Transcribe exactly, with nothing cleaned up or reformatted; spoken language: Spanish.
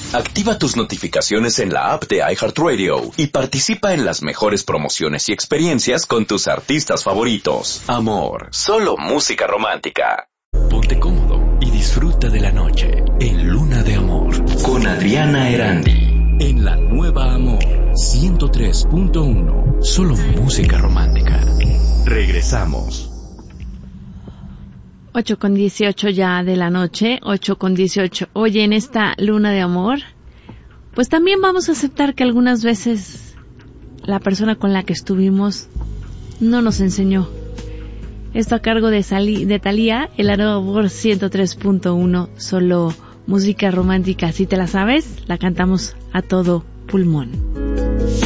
Activa tus notificaciones en la app de iHeartRadio y participa en las mejores promociones y experiencias con tus artistas favoritos. Amor, solo música romántica. Ponte cómodo y disfruta de la noche en Luna de Amor con Adriana Erandi. En la nueva Amor ciento tres punto uno. Solo música romántica. Regresamos. ocho con dieciocho ya de la noche, ocho con dieciocho. Oye, en esta Luna de Amor, pues también vamos a aceptar que algunas veces la persona con la que estuvimos no nos enseñó. Esto a cargo de, Sali, de Thalía, el Amor ciento tres punto uno, solo música romántica. Si te la sabes, la cantamos a todo pulmón.